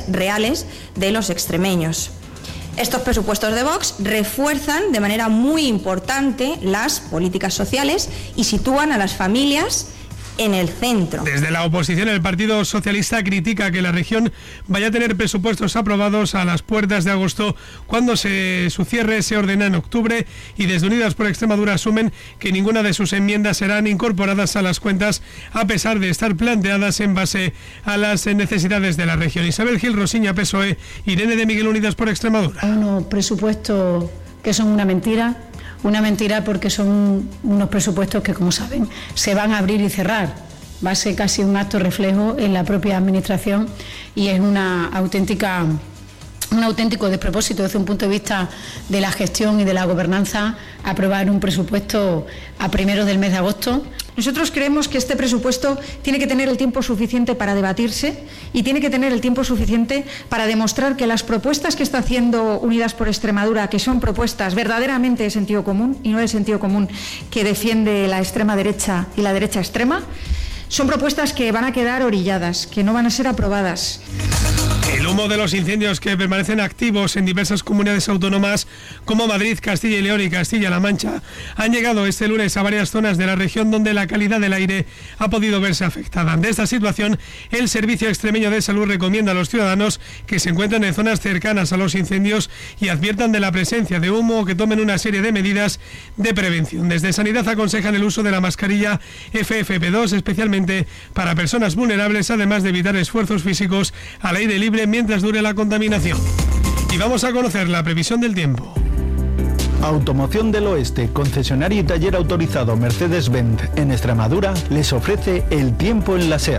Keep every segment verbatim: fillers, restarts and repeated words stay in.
necesidades reales de los extremeños. Estos presupuestos de Vox refuerzan de manera muy importante las políticas sociales y sitúan a las familias en el centro. Desde la oposición, el Partido Socialista critica que la región vaya a tener presupuestos aprobados a las puertas de agosto, cuando se, su cierre se ordena en octubre, y desde Unidas por Extremadura asumen que ninguna de sus enmiendas serán incorporadas a las cuentas, a pesar de estar planteadas en base a las necesidades de la región. Isabel Gil Rosiña, P S O E, Irene de Miguel, Unidas por Extremadura. Unos presupuestos que son una mentira. Una mentira porque son unos presupuestos que, como saben, se van a abrir y cerrar. Va a ser casi un acto reflejo en la propia administración y es una auténtica, un auténtico despropósito desde un punto de vista de la gestión y de la gobernanza aprobar un presupuesto a primeros del mes de agosto. Nosotros creemos que este presupuesto tiene que tener el tiempo suficiente para debatirse y tiene que tener el tiempo suficiente para demostrar que las propuestas que está haciendo Unidas por Extremadura, que son propuestas verdaderamente de sentido común y no del sentido común que defiende la extrema derecha y la derecha extrema, son propuestas que van a quedar orilladas, que no van a ser aprobadas. El humo de los incendios que permanecen activos en diversas comunidades autónomas como Madrid, Castilla y León y Castilla-La Mancha han llegado este lunes a varias zonas de la región donde la calidad del aire ha podido verse afectada. Ante esta situación, el Servicio Extremeño de Salud recomienda a los ciudadanos que se encuentran en zonas cercanas a los incendios y adviertan de la presencia de humo o que tomen una serie de medidas de prevención. Desde Sanidad aconsejan el uso de la mascarilla F F P dos, especialmente para personas vulnerables, además de evitar esfuerzos físicos al aire libre mientras dure la contaminación. Y vamos a conocer la previsión del tiempo. Automoción del Oeste, concesionario y taller autorizado Mercedes-Benz en Extremadura, les ofrece el tiempo en la SER.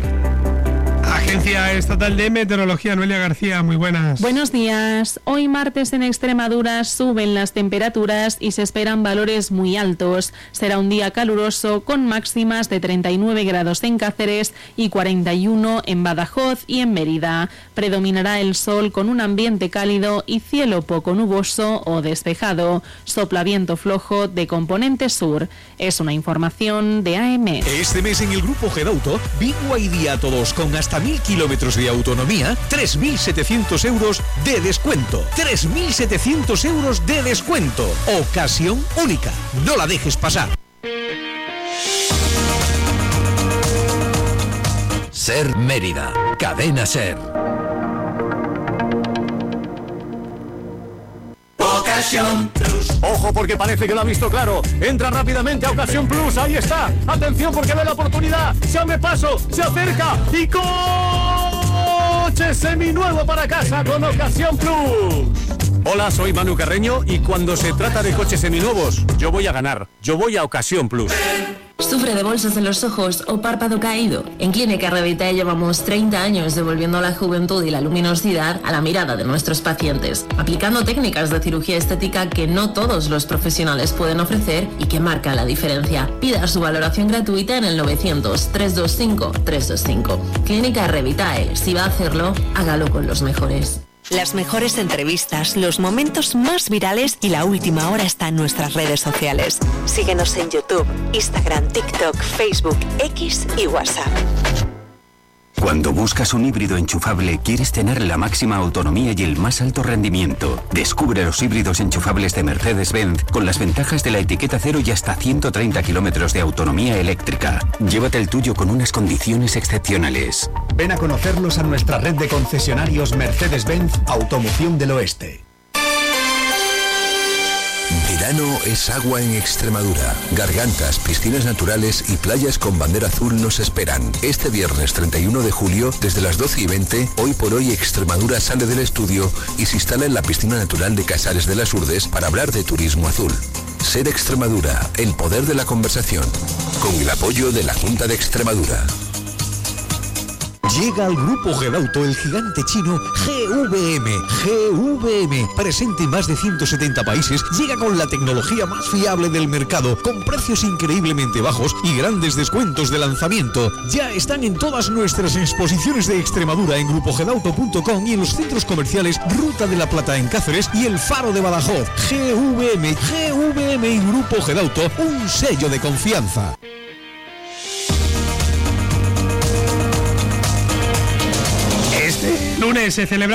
Agencia Estatal de Meteorología, Noelia García, muy buenas. Buenos días. Hoy martes en Extremadura suben las temperaturas y se esperan valores muy altos. Será un día caluroso con máximas de treinta y nueve grados en Cáceres y cuarenta y uno en Badajoz y en Mérida. Predominará el sol con un ambiente cálido y cielo poco nuboso o despejado. Sopla viento flojo de componente sur. Es una información de A M. Este mes en el Grupo Gedauto, Big Y Día a todos con hasta mil kilómetros de autonomía, tres mil setecientos euros de descuento. tres mil setecientos euros de descuento. Ocasión única. No la dejes pasar. SER Mérida. Cadena SER. Ocasión Plus. Ojo, porque parece que lo ha visto claro. Entra rápidamente a Ocasión Plus. Ahí está. Atención, porque ve la oportunidad. Se abre paso, se acerca y coche seminuevo para casa con Ocasión Plus. Hola, soy Manu Carreño y cuando se trata de coches seminuevos, yo voy a ganar. Yo voy a Ocasión Plus. ¿Sufre de bolsas en los ojos o párpado caído? En Clínica Revitae llevamos treinta años devolviendo la juventud y la luminosidad a la mirada de nuestros pacientes, aplicando técnicas de cirugía estética que no todos los profesionales pueden ofrecer y que marcan la diferencia. Pida su valoración gratuita en el novecientos, trescientos veinticinco, trescientos veinticinco. Clínica Revitae, si va a hacerlo, hágalo con los mejores. Las mejores entrevistas, los momentos más virales y la última hora está en nuestras redes sociales. Síguenos en YouTube, Instagram, TikTok, Facebook, X y WhatsApp. Cuando buscas un híbrido enchufable, quieres tener la máxima autonomía y el más alto rendimiento. Descubre los híbridos enchufables de Mercedes-Benz con las ventajas de la etiqueta cero y hasta ciento treinta kilómetros de autonomía eléctrica. Llévate el tuyo con unas condiciones excepcionales. Ven a conocerlos a nuestra red de concesionarios Mercedes-Benz Automoción del Oeste. Verano es agua en Extremadura. Gargantas, piscinas naturales y playas con bandera azul nos esperan. Este viernes treinta y uno de julio, desde las doce y veinte, Hoy por Hoy Extremadura sale del estudio y se instala en la piscina natural de Casares de las Urdes para hablar de turismo azul. SER Extremadura, el poder de la conversación. Con el apoyo de la Junta de Extremadura. Llega al Grupo Gedauto el gigante chino G V M. G V M, presente en más de ciento setenta países, llega con la tecnología más fiable del mercado, con precios increíblemente bajos y grandes descuentos de lanzamiento. Ya están en todas nuestras exposiciones de Extremadura en grupo gedauto punto com y en los centros comerciales Ruta de la Plata en Cáceres y El Faro de Badajoz. G V M, G V M y Grupo Gedauto, un sello de confianza. Este lunes se celebra